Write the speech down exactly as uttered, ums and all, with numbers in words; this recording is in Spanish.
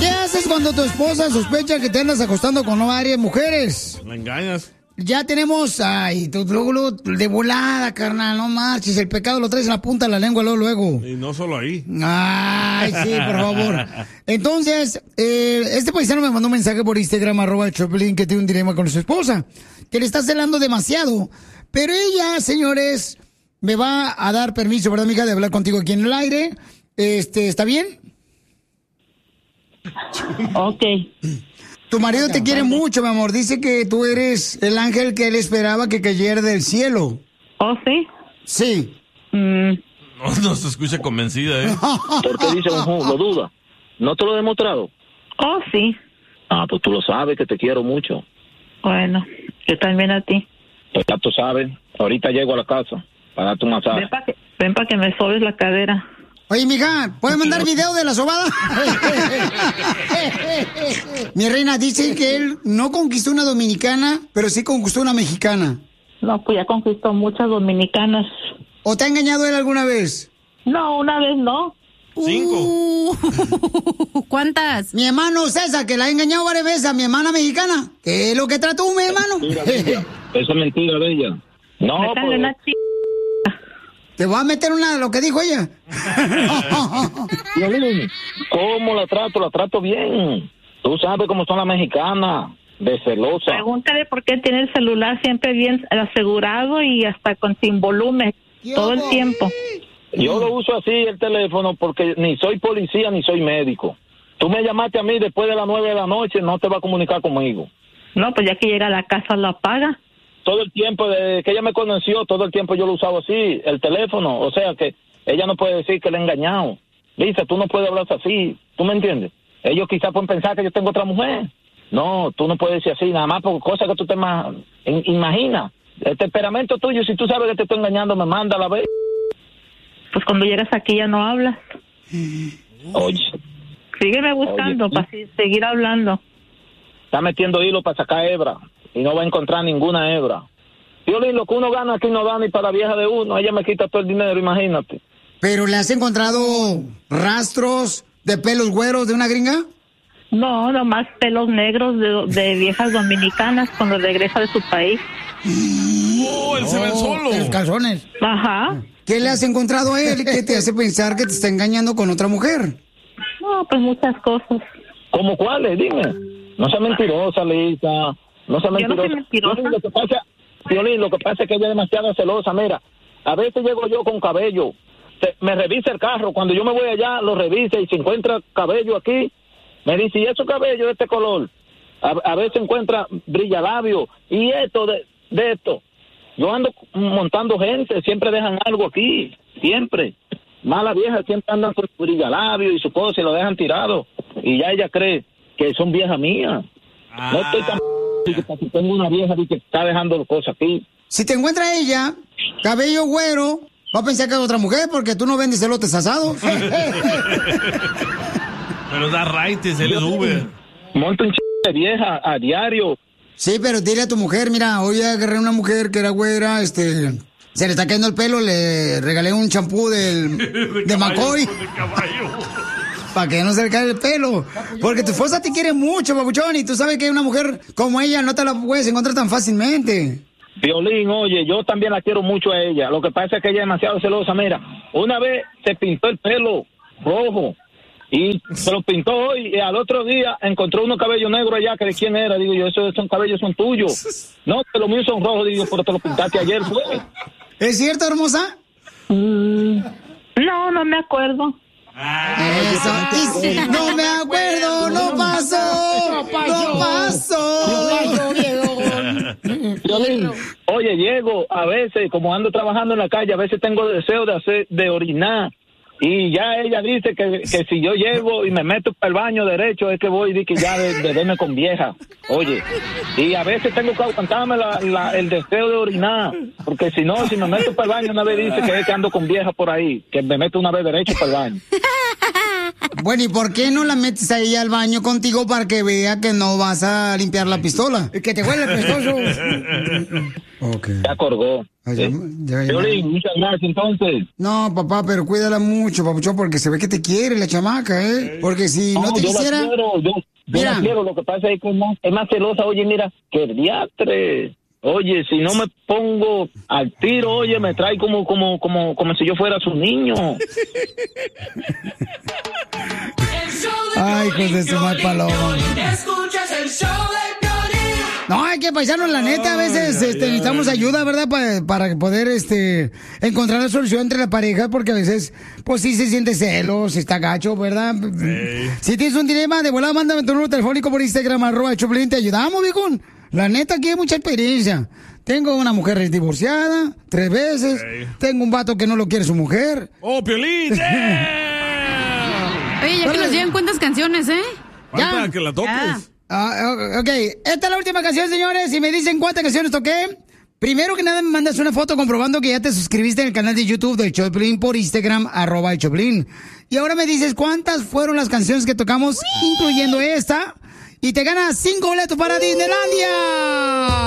¿Qué haces cuando tu esposa sospecha que te andas acostando con varias mujeres? La engañas. Ya tenemos, ay, tú luego, luego de volada, carnal, no marches, el pecado lo traes en la punta de la lengua luego, luego. Y no solo ahí. Ay, sí, por favor. Entonces, eh, este paisano me mandó un mensaje por Instagram, arroba el Choplin, que tiene un dilema con su esposa, que le está celando demasiado. Pero ella, señores, me va a dar permiso, ¿verdad, mija, de hablar contigo aquí en el aire? Este, ¿está bien? Ok. Tu marido te quiere mucho, mi amor. Dice que tú eres el ángel que él esperaba que cayera del cielo. ¿Oh, sí? Sí. Mm. No, no se escucha convencida, ¿eh? ¿Por qué dice un lo duda? ¿No te lo he demostrado? Oh, sí. Ah, pues tú lo sabes, que te quiero mucho. Bueno, yo también a ti. Pues ya tú sabes. Ahorita llego a la casa para darte un masaje. Ven para que, ven pa que me sobes la cadera. Oye, mija, ¿puedes mandar video de la sobada? Mi reina, dice que él no conquistó una dominicana, pero sí conquistó una mexicana. No, pues ya conquistó muchas dominicanas. ¿O te ha engañado él alguna vez? No, una vez no. Cinco. Uh, ¿Cuántas? Mi hermano César, que la ha engañado varias veces a mi hermana mexicana. ¿Qué es lo que trató, mi hermano? Mentira de ella. Eso es mentira de ella. No, Métale pues... una ch... ¿Te voy a meter una lo que dijo ella? Violín, ¿cómo la trato? La trato bien. Tú sabes cómo son las mexicanas, de celosa. Pregúntale por qué tiene el celular siempre bien asegurado y hasta con sin volumen todo el tiempo. Yo lo uso así, el teléfono, porque ni soy policía ni soy médico. Tú me llamaste a mí después de las nueve de la noche, no te va a comunicar conmigo. No, pues ya que llega a la casa lo apaga. Todo el tiempo de que ella me conoció, todo el tiempo yo lo usaba así, el teléfono. O sea que ella no puede decir que le he engañado. Lisa, tú no puedes hablar así, ¿tú me entiendes? Ellos quizás pueden pensar que yo tengo otra mujer. No, tú no puedes decir así, nada más por cosas que tú te ma- imaginas. El temperamento tuyo, si tú sabes que te estoy engañando, me manda a la vez. Pues cuando llegas aquí ya no hablas. Oye. Sígueme buscando Oye, para si- seguir hablando. Está metiendo hilo para sacar hebra y no va a encontrar ninguna hebra. Violín, lo que uno gana aquí no da ni para la vieja de uno. Ella me quita todo el dinero, imagínate. ¿Pero le has encontrado rastros de pelos güeros de una gringa? No, nomás pelos negros de, de viejas dominicanas cuando regresa de su país. ¡Oh, él se ve solo! Los calzones. Ajá. ¿Qué le has encontrado a él que te hace pensar que te está engañando con otra mujer? No, pues muchas cosas. ¿Cómo cuáles? Dime. No sea mentirosa, Lisa. No sea Yo no mentirosa. soy mentirosa. Violín, lo que pasa, Violín, lo que pasa es que ella es demasiado celosa. Mira, a veces llego yo con cabello. Se- me revisa el carro. Cuando yo me voy allá, lo revisa y si encuentra cabello aquí, me dice, ¿y eso cabello de este color? A, a veces encuentra brillalabio. Y esto de, de esto. Yo ando montando gente, siempre dejan algo aquí. Siempre. Malas viejas siempre andan con su brillalabio y su cosa y lo dejan tirado. Y ya ella cree que son viejas mías. Ah. No estoy tan... que tengo una vieja que está dejando cosas aquí. Si te encuentra ella, cabello güero, va a pensar que es otra mujer porque tú no vendes elotes asados. Pero da raites, él es Uber. Monta un ch... de vieja a diario. Sí, pero dile a tu mujer, mira, hoy agarré una mujer que era güera, este, se le está cayendo el pelo, le regalé un champú del, de, de McCoy. Para que no se le caiga el pelo. Porque tu esposa te quiere mucho, babuchón, y tú sabes que una mujer como ella no te la puedes encontrar tan fácilmente. Violín, oye, yo también la quiero mucho a ella. Lo que pasa es que ella es demasiado celosa. Mira, una vez se pintó el pelo rojo y se lo pintó hoy y al otro día encontró unos cabellos negros allá que de quién era. Digo yo, esos son cabellos son tuyos. No, que los míos son rojos. Digo, pero te los pintaste ayer, fue. ¿Es cierto, hermosa? Mm, no, no me acuerdo. Eso. Y- no me acuerdo, no pasó, no pasó. Violín, oye, llego a veces, como ando trabajando en la calle, a veces tengo deseo de hacer, de orinar. Y ya ella dice que, que si yo llego y me meto para el baño derecho es que voy y di que ya de, de verme con vieja. Oye, y a veces tengo que aguantarme la, la, el deseo de orinar, porque si no, si me meto para el baño una vez dice que es que ando con vieja por ahí, que me meto una vez derecho para el baño. Bueno, ¿y por qué no la metes a ella al baño contigo para que vea que no vas a limpiar la pistola? Que te huele el pestoso. Okay. Ya colgó. Ay, ya- ¿Eh? ya- ya- Piolín, muchas gracias entonces. No, papá, pero cuídala mucho, papuchón, porque se ve que te quiere la chamaca, ¿eh? Porque si no, te yo la quisiera... quiero, yo, yo Mira. la quiero, lo que pasa es que es más, es más celosa, oye, mira, que el diatre. Oye, si no me pongo al tiro, oye, me trae como, como, como, como si yo fuera su niño. Ay, hijos de su mal paloma. Escuchas el show de Piolín. No, hay que paisanos, la neta, a veces este, necesitamos ayuda, ¿verdad? Pa- para poder este, encontrar la solución entre la pareja, porque a veces, pues sí se siente celos, está gacho, ¿verdad? Si tienes un dilema, de volada, mándame tu número telefónico por Instagram, arroba Choplin, te ayudamos, viejón. La neta, aquí hay mucha experiencia. Tengo una mujer divorciada, tres veces. Ey. Tengo un vato que no lo quiere su mujer. ¡Oh, Piolín! ¡Yeah! Oye, ya que nos llegan cuántas canciones, ¿eh? Falta Ya. que la toques. Ya. Ah, ok, esta es la última canción, señores. Y me dicen cuántas canciones toqué. Primero que nada, me mandas una foto comprobando que ya te suscribiste en el canal de YouTube del Choplin por Instagram, arroba el Choplin. Y ahora me dices cuántas fueron las canciones que tocamos, incluyendo esta. Y te ganas cinco boletos para Disneylandia.